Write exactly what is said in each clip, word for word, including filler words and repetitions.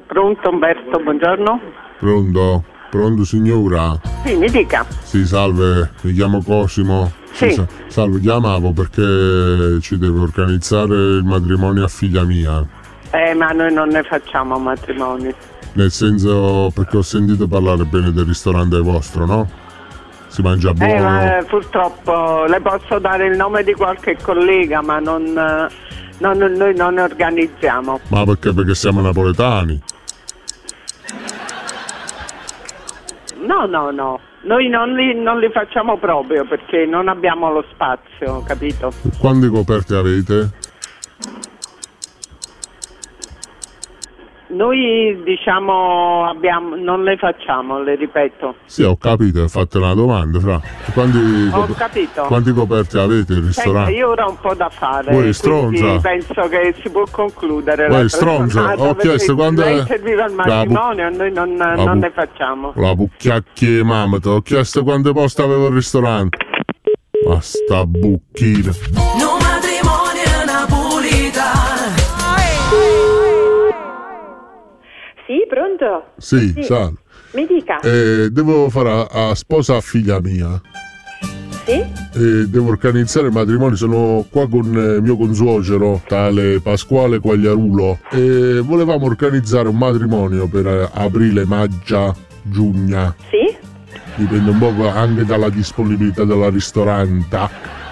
Pronto Umberto, buongiorno. Pronto? Pronto signora? Sì, mi dica. Sì, salve, mi chiamo Cosimo. Sì. Sì, salve, chiamavo perché ci devo organizzare il matrimonio a figlia mia. Eh, ma noi non ne facciamo matrimoni. Nel senso, perché ho sentito parlare bene del ristorante vostro, no? Si mangia buono. Eh, ma eh, purtroppo le posso dare il nome di qualche collega, ma non, eh, non noi non ne organizziamo. Ma perché? Perché siamo napoletani. No, no, no. Noi non li, non li facciamo proprio perché non abbiamo lo spazio, capito? Quante coperte avete? Noi diciamo abbiamo, non le facciamo, le ripeto. Sì, ho capito, fate una domanda, fra. Quanti, Ho capito. Quanti coperte avete il ristorante? Senta, io ora ho un po' da fare. Voi stronza. Penso che si può concludere. Voi la stronza. telefonata, Ho chiesto quando lei è... serviva il matrimonio e noi non, non pu- ne facciamo. La pucchiacchia mamma, ti ho chiesto quante posti avevo il ristorante. Ma sta bucchina. No matrimonio napolitano. Sì, pronto? Sì, Sì. salve. Mi dica. Eh, devo fare a, a sposa a figlia mia. Sì? Eh, devo organizzare il matrimonio, sono qua con eh, mio consuocero, tale Pasquale Quagliarulo. E volevamo organizzare un matrimonio per eh, aprile, maggio, giugno. Sì? Dipende un po' anche dalla disponibilità della ristorante.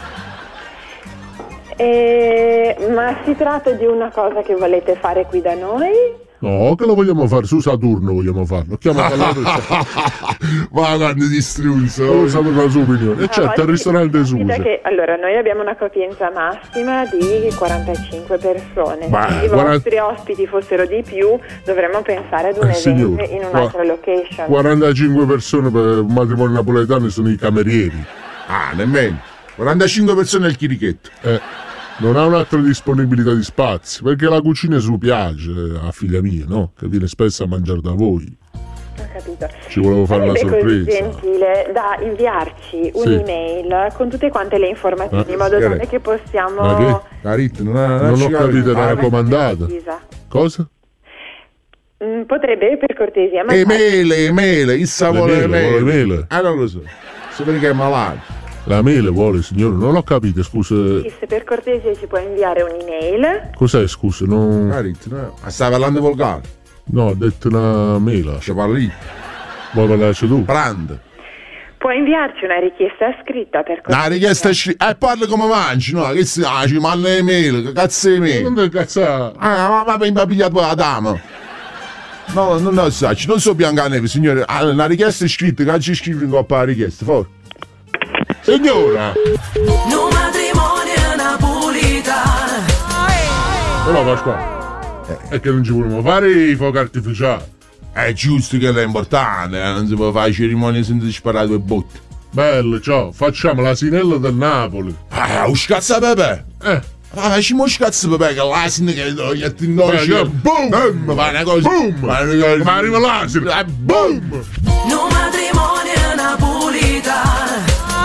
Eh, ma si tratta di una cosa che volete fare qui da noi? No, che lo vogliamo fare? Su Saturno vogliamo farlo. Chiama parlare. Ma guarda, distribuisco. Lo sapete la sua opinione. E certo, il ristorante Susa. Che, allora, noi abbiamo una capienza massima di quarantacinque persone. Ma, Se i quaranta vostri ospiti fossero di più, dovremmo pensare ad un Eh, evento signore, in qua- un'altra location. quarantacinque persone per un matrimonio napoletano sono i camerieri. Ah, nemmeno. quarantacinque persone al chirichetto. Eh, non ha un'altra disponibilità di spazi, perché la cucina su piace a figlia mia, no? Che viene spesso a mangiare da voi. Ho capito. Ci volevo fare una Sarebbe così sorpresa. gentile da inviarci Sì. un'email con tutte quante le informazioni Ma- in modo che- tale che possiamo... Ma che? Caritto, non, ha- Non ci ho capi- capito, era Ah, raccomandata. precisa. Cosa? Mm, potrebbe per cortesia, ma E mele, mele, il Le sapore mele, mele. vuole mele. Ah, non lo so. Se perché è malato. La mele vuole, signore? Non ho capito, scusa. sì, se per cortesia ci può inviare un'email. Cos'è, scusa? Non... Caritto, no? Ma stai parlando volgare? No, ho detto una mela. Ci parli? Vuoi parlarci tu? Prende. Può inviarci una richiesta scritta per cortesia. Una richiesta scritta. Eh, parla come mangi, no? Che si ah, ci manda le mele, che cazzo di mele? Non ti cazzare. Ah, ma mi ha pigliato la dama. No, non lo so, non so Biancaneve, signore. Ah, una richiesta scritta, che ci scrivi in coppa la richiesta, forza. Signora! No matrimonio napolitano. Però Pasquale, è che non ci vogliamo fare i fuochi artificiali. È giusto che è importante, eh? Non si può fare cerimonie senza sparare due botte. Bello, ciao, facciamo l'asinello del Napoli. Ah, un scazzo pepe! Eh, Ah, facciamo un scazzo pepe che l'asino che lo metti in Vai, noce. boom! Boom! Fa una cosa. Boom! Fa una cosa. ma arriva l'asino. Eh, boom! No matrimonio napolitano.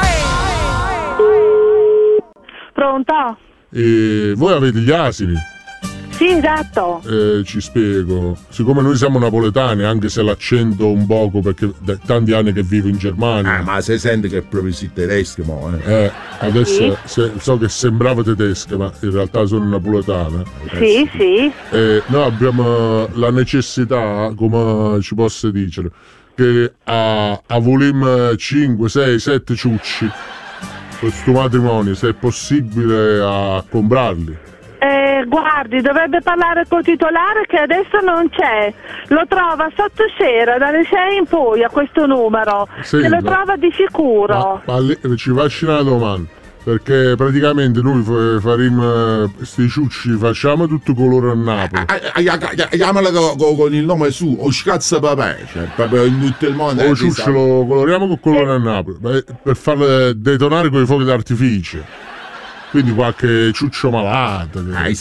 Pronto? E voi avete gli asini? Sì, esatto. Eh, ci spiego. Siccome noi siamo napoletani, anche se l'accento un poco, perché da tanti anni che vivo in Germania. Ah, ma si sente che è proprio si tedesco, mo, eh. Eh, adesso Sì. se- so che sembrava tedesca, ma in realtà sono napoletana. Sì, sì. Eh, noi abbiamo la necessità, come ci posso dire, che a, a volume cinque, sei, sette ciucci questo matrimonio, se è possibile, a comprarli. Eh, guardi, dovrebbe parlare col titolare che adesso non c'è. Lo trova sotto sera, dalle sei in poi a questo numero. Sì, Se lo ma- trova di sicuro. Ma, ma lì- ci faccio una domanda, perché praticamente noi fa- faremo questi ciucci, facciamo tutto colore a Napoli. Ah, ah, ah, ah, Chiamala co- co- con il nome su, o scazzo papà, cioè proprio in tutto il mondo. O eh, ciuccio si sa. lo coloriamo con colore a Napoli, beh, per farle detonare con i fuochi d'artificio. Quindi qualche ciuccio malato. che- Ah,